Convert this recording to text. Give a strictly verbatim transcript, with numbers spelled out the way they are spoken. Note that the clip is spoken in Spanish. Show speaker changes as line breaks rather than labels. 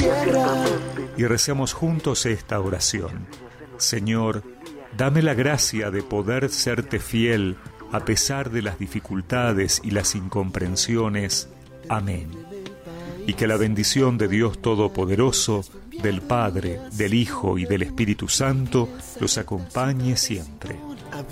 Y recemos juntos esta oración. Señor, dame la gracia de poder serte fiel a pesar de las dificultades y las incomprensiones. Amén. Y que la bendición de Dios Todopoderoso, del Padre, del Hijo y del Espíritu Santo los acompañe siempre.